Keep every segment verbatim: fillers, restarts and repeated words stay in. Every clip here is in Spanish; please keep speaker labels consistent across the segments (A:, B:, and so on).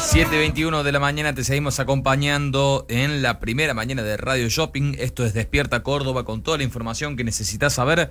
A: siete veintiuno de la mañana, te seguimos acompañando en la primera mañana de Radio Shopping. Esto es Despierta Córdoba, con toda la información que necesitas saber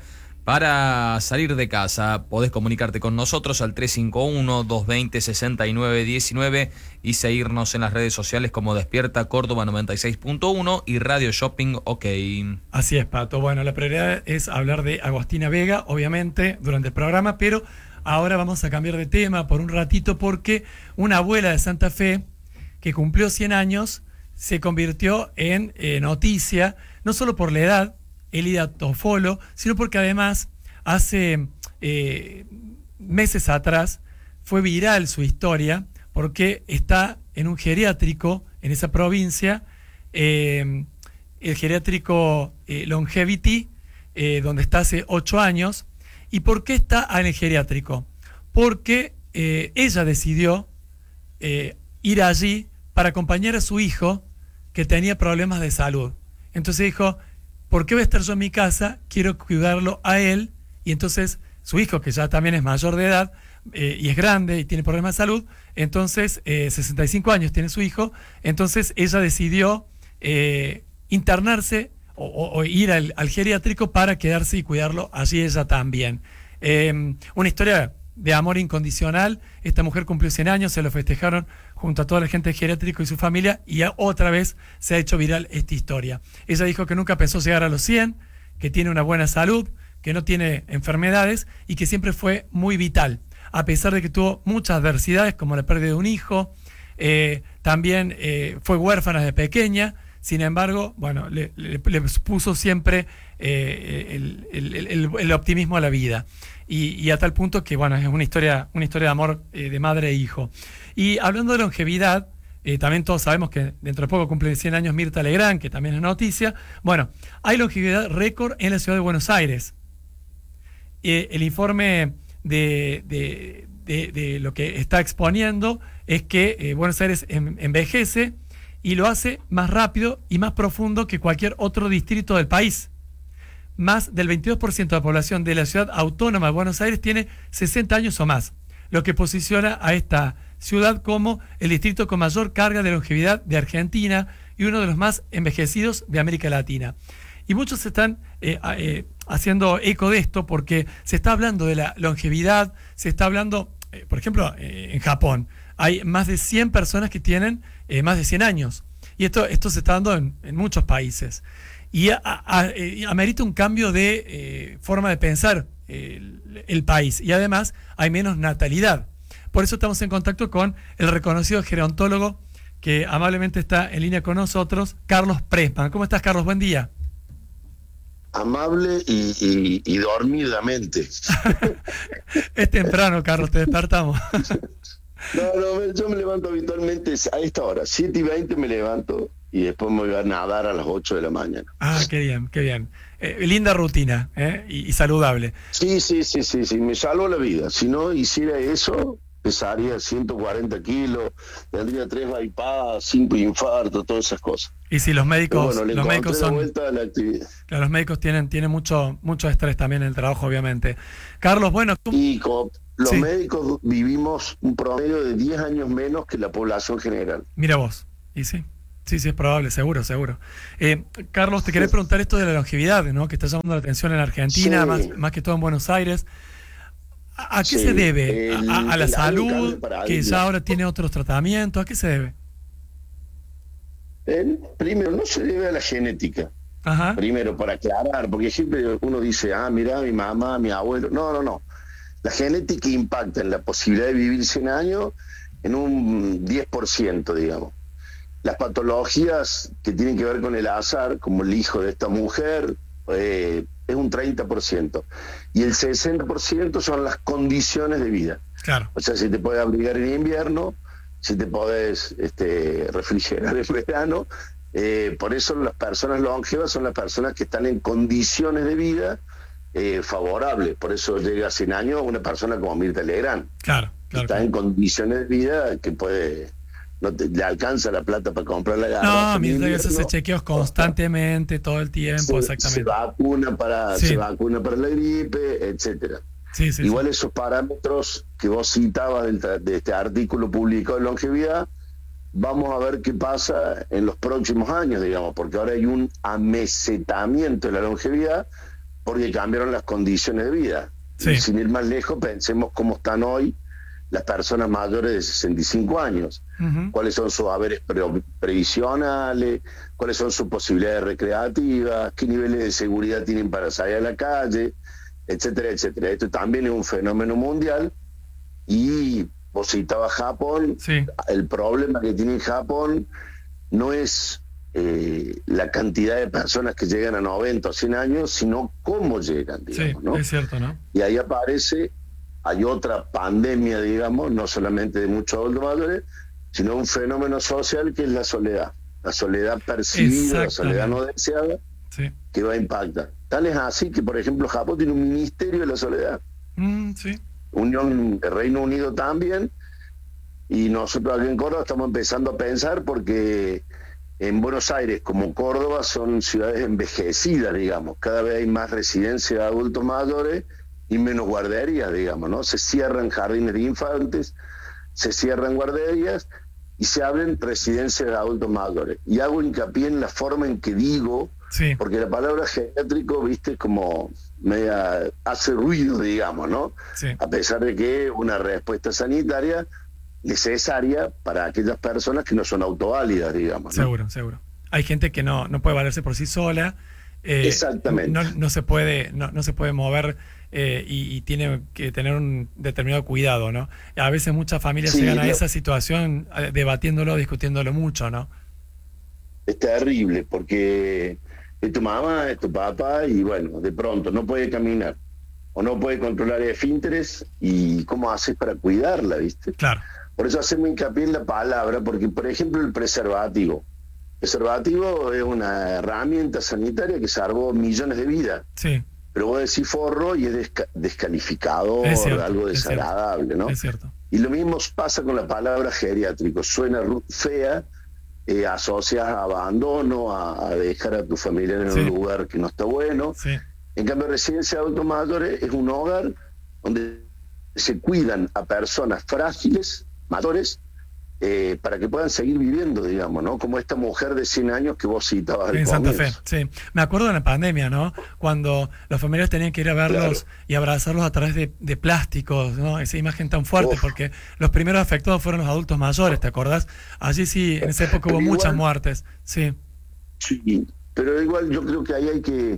A: para salir de casa. Podés comunicarte con nosotros al tres cinco uno, dos dos cero, seis nueve uno nueve y seguirnos en las redes sociales como Despierta Córdoba noventa y seis punto uno y Radio Shopping OK.
B: Así es, Pato. Bueno, la prioridad es hablar de Agostina Vega, obviamente, durante el programa, pero ahora vamos a cambiar de tema por un ratito porque una abuela de Santa Fe que cumplió cien años se convirtió en eh, noticia, no solo por la edad, Elida Tofolo, sino porque además hace eh, meses atrás fue viral su historia porque está en un geriátrico en esa provincia, eh, el geriátrico eh, Longevity, eh, donde está hace ocho años. ¿Y por qué está en el geriátrico? Porque eh, ella decidió eh, ir allí para acompañar a su hijo que tenía problemas de salud. Entonces dijo, ¿por qué voy a estar yo en mi casa? Quiero cuidarlo a él. Y entonces su hijo, que ya también es mayor de edad eh, y es grande y tiene problemas de salud, entonces eh, sesenta y cinco años tiene su hijo, entonces ella decidió eh, internarse O, o ir al, al geriátrico para quedarse y cuidarlo allí ella también. Eh, una historia de amor incondicional. Esta mujer cumplió cien años, se lo festejaron junto a toda la gente del geriátrico y su familia, y otra vez se ha hecho viral esta historia. Ella dijo que nunca pensó llegar a los cien, que tiene una buena salud, que no tiene enfermedades y que siempre fue muy vital, a pesar de que tuvo muchas adversidades como la pérdida de un hijo, eh, también eh, fue huérfana de pequeña. Sin embargo, bueno, le, le, le puso siempre eh, el, el, el, el optimismo a la vida. Y, y a tal punto que, bueno, es una historia, una historia de amor eh, de madre e hijo. Y hablando de longevidad, eh, también todos sabemos que dentro de poco cumple cien años Mirta Legrand, que también es noticia. Bueno, hay longevidad récord en la ciudad de Buenos Aires. Eh, el informe de, de, de, de lo que está exponiendo es que eh, Buenos Aires en, envejece y lo hace más rápido y más profundo que cualquier otro distrito del país. Más del veintidós por ciento de la población de la ciudad autónoma de Buenos Aires tiene sesenta años o más, lo que posiciona a esta ciudad como el distrito con mayor carga de longevidad de Argentina y uno de los más envejecidos de América Latina. Y muchos están eh, eh, haciendo eco de esto porque se está hablando de la longevidad, se está hablando, eh, por ejemplo, eh, en Japón, hay más de cien personas que tienen eh, más de cien años. Y esto, esto se está dando en, en muchos países. Y a, a, a, amerita un cambio de eh, forma de pensar eh, el, el país. Y además hay menos natalidad. Por eso estamos en contacto con el reconocido gerontólogo que amablemente está en línea con nosotros, Carlos Pressman. ¿Cómo estás, Carlos? Buen día.
C: Amable y, y, y dormidamente.
B: Es temprano, Carlos, te despertamos.
C: No, no, yo me levanto habitualmente a esta hora, siete y veinte me levanto y después me voy a nadar a las ocho de la mañana.
B: Ah, qué bien, qué bien. Eh, linda rutina ¿eh? y, y saludable.
C: Sí, sí, sí, sí, sí, me salvó la vida. Si no hiciera eso, pesaría ciento cuarenta kilos, tendría tres bypass, cinco infartos, todas esas cosas.
B: Y si los médicos,
C: bueno,
B: los médicos son,
C: vuelta a la actividad.
B: Claro, los médicos tienen, tienen mucho, mucho estrés también en el trabajo, obviamente. Carlos, bueno, tú...
C: Y como los
B: sí.
C: médicos vivimos un promedio de diez años menos que la población general.
B: Mira vos, y sí, sí, sí es probable, seguro, seguro. Eh, Carlos, te quería preguntar esto de la longevidad, ¿no? Que está llamando la atención en Argentina, sí. más, más que todo en Buenos Aires. ¿A, a qué sí. se debe? El, ¿A, a la salud, que ya ahora tiene otros tratamientos? ¿A qué se debe?
C: El, primero, no se debe a la genética.
B: Ajá.
C: Primero, para aclarar, porque siempre uno dice, ah, mira, mi mamá, mi abuelo. No, no, no. La genética impacta en la posibilidad de vivir cien años en un diez por ciento, digamos. Las patologías que tienen que ver con el azar, como el hijo de esta mujer, eh, es un treinta por ciento. Y el sesenta por ciento son las condiciones de vida.
B: Claro.
C: O sea, si te puedes abrigar en invierno, si te podés este, refrigerar en verano. Eh, por eso las personas longevas son las personas que están en condiciones de vida Eh, favorable, por eso llega a cien años una persona como Mirta Legrand.
B: Claro, claro.
C: Está
B: claro.
C: en condiciones de vida que puede, no te, le alcanza la plata para comprar la garrafa.
B: No, Mirta que se hace chequeos constantemente, todo el tiempo,
C: se,
B: exactamente.
C: Se vacuna para,
B: sí.
C: se vacuna para la gripe, etcétera.
B: Sí, sí,
C: Igual
B: sí.
C: esos parámetros que vos citabas del, de este artículo publicado de longevidad vamos a ver qué pasa en los próximos años, digamos, porque ahora hay un amesetamiento de la longevidad porque cambiaron las condiciones de vida.
B: Sí.
C: Y sin ir más lejos, pensemos cómo están hoy las personas mayores de sesenta y cinco años, uh-huh. cuáles son sus haberes pre- previsionales, cuáles son sus posibilidades recreativas, qué niveles de seguridad tienen para salir a la calle, etcétera, etcétera. Esto también es un fenómeno mundial y vos citabas Japón,
B: sí.
C: el problema que tiene Japón no es eh, la cantidad de personas que llegan a noventa o cien años, sino cómo llegan, digamos,
B: sí,
C: ¿no?
B: Es cierto, ¿no?
C: Y ahí aparece, hay otra pandemia, digamos, no solamente de muchos adultos mayores, sino un fenómeno social que es la soledad, la soledad percibida, la soledad no deseada,
B: sí.
C: que va a impactar. Tal es así que, por ejemplo, Japón tiene un ministerio de la soledad.
B: Mm, sí.
C: Unión de Reino Unido también, y nosotros aquí en Córdoba estamos empezando a pensar porque en Buenos Aires, como Córdoba, son ciudades envejecidas, digamos, cada vez hay más residencias de adultos mayores y menos guarderías, digamos, ¿no? Se cierran jardines de infantes, se cierran guarderías y se abren residencias de adultos mayores. Y hago hincapié en la forma en que digo,
B: sí.
C: porque la palabra geriátrico, viste, como media hace ruido, digamos, ¿no?
B: Sí.
C: A pesar de que una respuesta sanitaria necesaria para aquellas personas que no son autoválidas, digamos, ¿no?
B: Seguro, seguro. Hay gente que no, no puede valerse por sí sola. Eh,
C: Exactamente.
B: No, no se puede, no, no se puede mover eh, y, y tiene que tener un determinado cuidado, ¿no? A veces muchas familias
C: sí,
B: llegan a
C: no.
B: esa situación eh, debatiéndolo, discutiéndolo mucho, ¿no?
C: Es terrible porque es tu mamá, es tu papá y bueno, de pronto no puede caminar o no puede controlar el esfínteres y cómo haces para cuidarla, ¿viste?
B: Claro.
C: Por eso hacemos hincapié en la palabra, porque por ejemplo el preservativo. El preservativo es una herramienta sanitaria que salvó millones de vidas.
B: Sí.
C: Pero vos decís forro y es desca- descalificador,
B: Es cierto,
C: algo desagradable,
B: es
C: ¿no?
B: Es cierto.
C: Y lo mismo pasa con la palabra geriátrico. Suena ru- fea, eh, asocias a abandono, a, a dejar a tu familia en
B: sí.
C: un lugar que no está bueno.
B: Sí.
C: En cambio, residencia de adultos mayores es un hogar donde se cuidan a personas frágiles, mayores, eh, para que puedan seguir viviendo, digamos, ¿no? Como esta mujer de cien años que vos citabas al
B: En Santa Fe,
C: comienzo.
B: sí. Me acuerdo de la pandemia, ¿no? Cuando los familiares tenían que ir a verlos
C: Claro.
B: y abrazarlos a través de, de plásticos, ¿no? Esa imagen tan fuerte,
C: Uf.
B: porque los primeros afectados fueron los adultos mayores, ¿te acordás? Allí sí, en esa época hubo
C: Pero igual,
B: muchas muertes, sí.
C: Sí, pero igual yo creo que ahí hay que...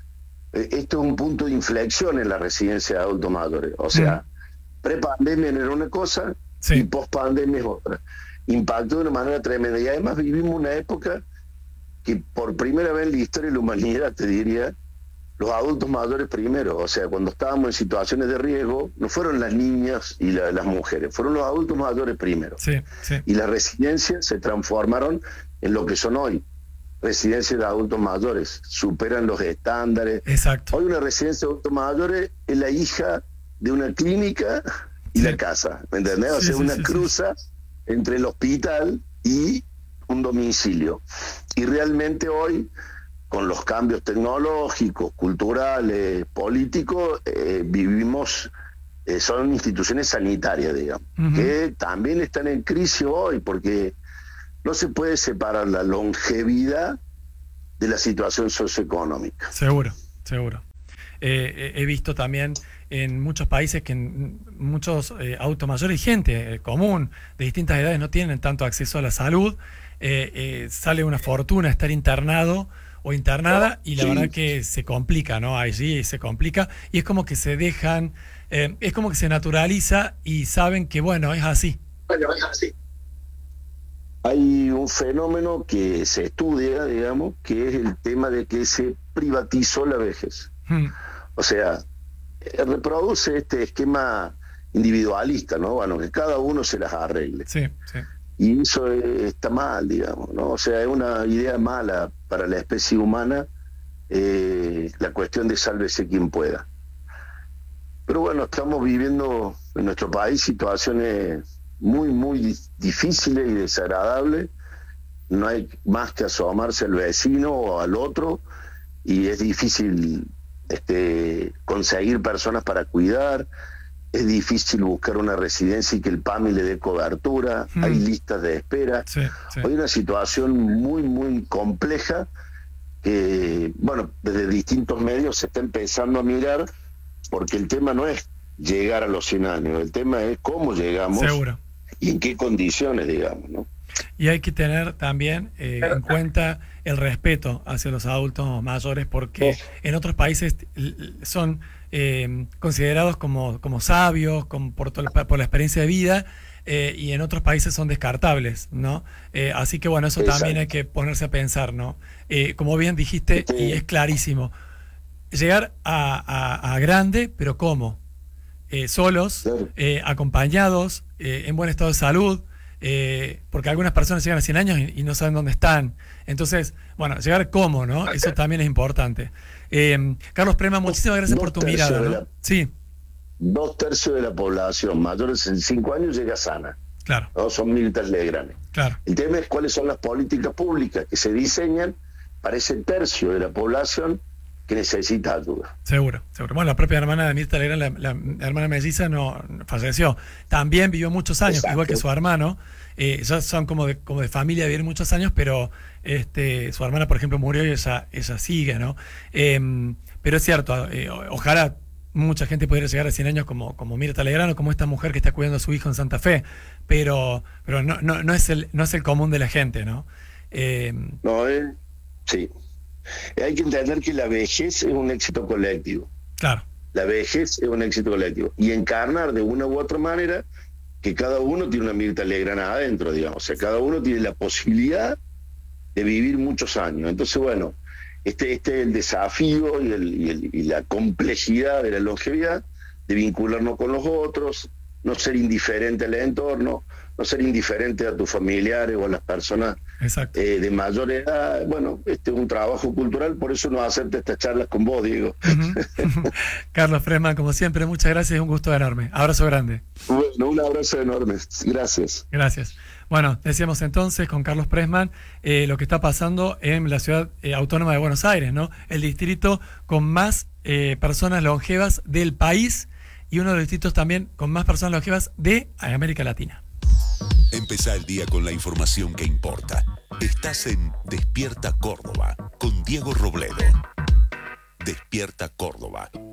C: eh, esto es un punto de inflexión en la residencia de adultos mayores. O sea, mm. pre-pandemia era una cosa
B: sí.
C: y post-pandemia es otra. Impactó de una manera tremenda. Y además vivimos una época que por primera vez en la historia de la humanidad, te diría, los adultos mayores primero. O sea, cuando estábamos en situaciones de riesgo, no fueron las niñas y la, las mujeres, fueron los adultos mayores primero.
B: Sí, sí.
C: Y las residencias se transformaron en lo que son hoy. Residencias de adultos mayores, superan los estándares.
B: Exacto.
C: Hoy una residencia de adultos mayores es la hija de una clínica y
B: sí.
C: la casa, ¿me entendés?
B: Sí,
C: o sea,
B: sí,
C: una
B: sí,
C: cruza sí. entre el hospital y un domicilio. Y realmente hoy, con los cambios tecnológicos, culturales, políticos, eh, vivimos, eh, son instituciones sanitarias, digamos, uh-huh. que también están en crisis hoy, porque no se puede separar la longevidad de la situación socioeconómica.
B: Seguro, seguro. Eh, he visto también en muchos países que en muchos eh, adultos mayores y gente eh, común de distintas edades no tienen tanto acceso a la salud. Eh, eh, sale una fortuna estar internado o internada y la sí. verdad que se complica, ¿no? Allí se complica y es como que se dejan, eh, es como que se naturaliza y saben que, bueno, es así.
C: Bueno, es así. Hay un fenómeno que se estudia, digamos, que es el tema de que se privatizó la vejez. Hmm. O sea, reproduce este esquema individualista, ¿no? Bueno, que cada uno se las arregle.
B: Sí, sí.
C: Y eso es, está mal, digamos, ¿no? O sea, es una idea mala para la especie humana, eh, la cuestión de sálvese quien pueda. Pero bueno, estamos viviendo en nuestro país situaciones muy, muy difíciles y desagradables. No hay más que asomarse al vecino o al otro y es difícil este, conseguir personas para cuidar. es difícil buscar una residencia y que el PAMI le dé cobertura, mm. hay listas de espera.
B: Sí, sí.
C: Hay una situación muy, muy compleja que, bueno, desde distintos medios se está empezando a mirar, porque el tema no es llegar a los cien años, el tema es cómo llegamos.
B: Seguro.
C: Y en qué condiciones, digamos, ¿no?
B: Y hay que tener también eh, en cuenta el respeto hacia los adultos mayores, porque oh. en otros países son eh, considerados como, como sabios, como por, por la experiencia de vida, eh, y en otros países son descartables, ¿no? Eh, así que bueno, eso Exacto. también hay que ponerse a pensar, ¿no? Eh, como bien dijiste, sí. y es clarísimo, llegar a, a, a grande, pero ¿cómo? Eh, solos, claro. eh, acompañados, eh, en buen estado de salud, eh, porque algunas personas llegan a cien años y, y no saben dónde están. Entonces, bueno, llegar cómo, ¿no? Eso también es importante. Eh, Carlos Prema, muchísimas gracias por tu mirada, ¿no? La, sí.
C: Dos tercios de la población mayores de cinco años llega sana.
B: Claro.
C: ¿No? Son Mirtas Legrand.
B: Claro.
C: El tema es cuáles son las políticas públicas que se diseñan para ese tercio de la población que necesita ayuda.
B: Seguro, seguro. Bueno, la propia hermana de Mirta Legrand, la, la hermana melliza, no, no falleció. También vivió muchos años, Exacto. igual que su hermano. Eh, ya son como de, como de familia, vivir muchos años, pero este, su hermana, por ejemplo, murió y ella, ella sigue, ¿no? Eh, pero es cierto, eh, ojalá mucha gente pudiera llegar a cien años como, como Mirta Legrand o como esta mujer que está cuidando a su hijo en Santa Fe, pero, pero no, no, no, es el, no es el común de la gente, ¿no? Eh,
C: no, eh, sí. Hay que entender que la vejez es un éxito colectivo.
B: Claro.
C: La vejez es un éxito colectivo. Y encarnar de una u otra manera que cada uno tiene una Mirta Legrand adentro, digamos. O sea, cada uno tiene la posibilidad de vivir muchos años. Entonces, bueno, este, este es el desafío y, el, y, el, y la complejidad de la longevidad, de vincularnos con los otros, no ser indiferente al entorno, no ser indiferente a tus familiares o a las personas eh, de mayor edad. Bueno, este es un trabajo cultural, por eso nos acepta estas charlas con vos, Diego.
B: Uh-huh. Carlos Pressman, como siempre, muchas gracias y un gusto enorme. Abrazo grande.
C: Bueno, un abrazo enorme. Gracias.
B: Gracias. Bueno, decíamos entonces con Carlos Pressman eh, lo que está pasando en la ciudad eh, autónoma de Buenos Aires, ¿no? El distrito con más eh, personas longevas del país y uno de los distritos también con más personas longevas de América Latina.
D: Empezá el día con la información que importa. Estás en Despierta Córdoba con Diego Robledo. Despierta Córdoba.